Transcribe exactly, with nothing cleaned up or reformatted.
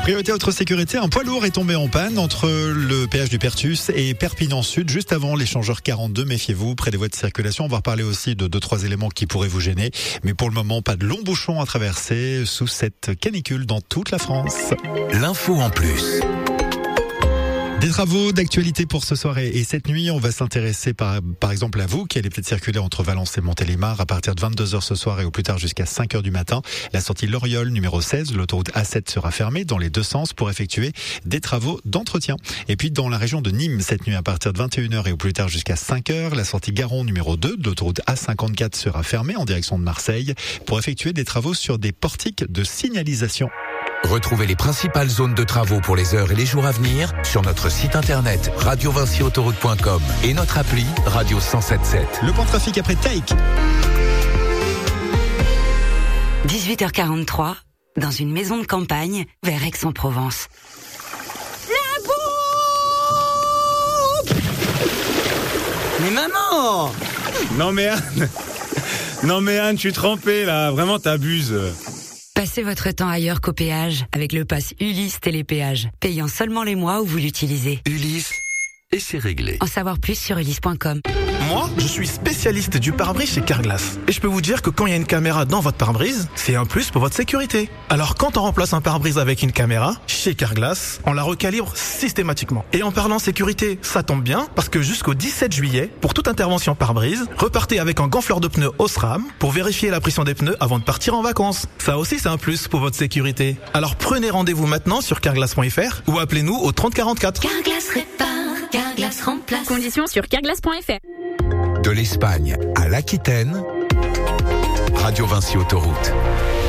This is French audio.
Priorité autre sécurité, un poids lourd est tombé en panne entre le péage du Pertus et Perpignan Sud, juste avant l'échangeur quarante-deux. Méfiez-vous, près des voies de circulation. On va reparler aussi de deux, trois éléments qui pourraient vous gêner. Mais pour le moment, pas de longs bouchons à traverser sous cette canicule dans toute la France. L'info en plus. Des travaux d'actualité pour ce soir et cette nuit. On va s'intéresser par, par exemple à vous qui allez peut-être circuler entre Valence et Montélimar à partir de vingt-deux heures ce soir et au plus tard jusqu'à cinq heures du matin. La sortie Loriol numéro seize, l'autoroute A sept sera fermée dans les deux sens pour effectuer des travaux d'entretien. Et puis dans la région de Nîmes cette nuit à partir de vingt et une heures et au plus tard jusqu'à cinq heures, la sortie Garon numéro deux de l'autoroute A cinquante-quatre sera fermée en direction de Marseille pour effectuer des travaux sur des portiques de signalisation. Retrouvez les principales zones de travaux pour les heures et les jours à venir sur notre site internet radio vinci autoroute point com et notre appli Radio cent sept sept. Le point trafic après Take. dix-huit heures quarante-trois, dans une maison de campagne vers Aix-en-Provence. La bouffe! Mais maman! Non mais Anne, non mais Anne, je suis trempé là, vraiment t'abuses. Passez votre temps ailleurs qu'au péage avec le pass Ulysse Télépéage, payant seulement les mois où vous l'utilisez. Ulysse, et c'est réglé. En savoir plus sur ulysse point com. Moi, je suis spécialiste du pare-brise chez Carglass. Et je peux vous dire que quand il y a une caméra dans votre pare-brise, c'est un plus pour votre sécurité. Alors quand on remplace un pare-brise avec une caméra, chez Carglass, on la recalibre systématiquement. Et en parlant sécurité, ça tombe bien, parce que jusqu'au dix-sept juillet, pour toute intervention pare-brise, repartez avec un gonfleur de pneus Osram pour vérifier la pression des pneus avant de partir en vacances. Ça aussi, c'est un plus pour votre sécurité. Alors prenez rendez-vous maintenant sur carglass point f r ou appelez-nous au trente quarante-quatre. Carglass répare, Carglass remplace. Conditions sur carglass point f r. De l'Espagne à l'Aquitaine, Radio Vinci Autoroute.